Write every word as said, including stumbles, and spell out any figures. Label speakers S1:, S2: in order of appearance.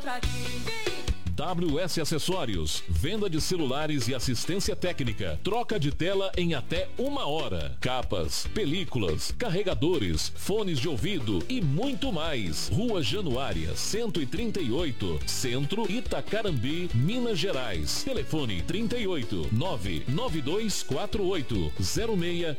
S1: contra ti.
S2: W S Acessórios, venda de celulares e assistência técnica, troca de tela em até uma hora, capas, películas, carregadores, fones de ouvido e muito mais. Rua Januária, cento e trinta e oito, Centro, Itacarambi, Minas Gerais. Telefone trinta e oito, nove nove dois quatro oito, zero seis